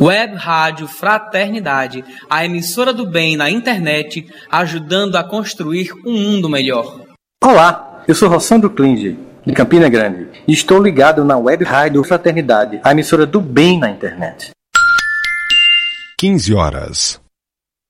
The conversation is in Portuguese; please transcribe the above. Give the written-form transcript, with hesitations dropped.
Web Rádio Fraternidade, a emissora do bem na internet, ajudando a construir um mundo melhor. Olá, eu sou Rossandro Klinger, de Campina Grande, e estou ligado na Web Rádio Fraternidade, a emissora do bem na internet. 15 horas.